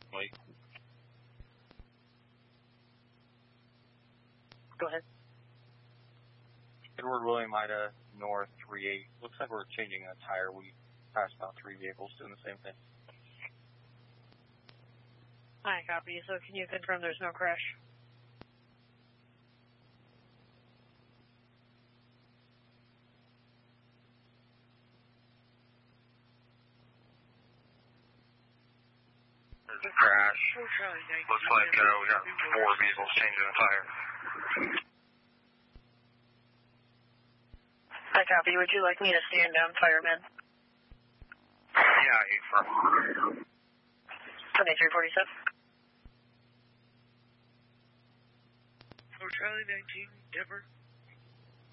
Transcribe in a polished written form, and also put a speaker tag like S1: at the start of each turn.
S1: Wait.
S2: Go ahead.
S3: Edward William Ida, North 38. Looks like we're changing a tire. We passed about 3 vehicles doing the same thing.
S2: Hi, copy. So can you confirm there's no crash?
S1: There's a crash. Looks like we got 4 vehicles changing a tire.
S2: Hi, copy. Would you like me to stand down, fireman?
S1: Yeah, 8 from.
S2: 2347.
S4: Charlie 19, Denver.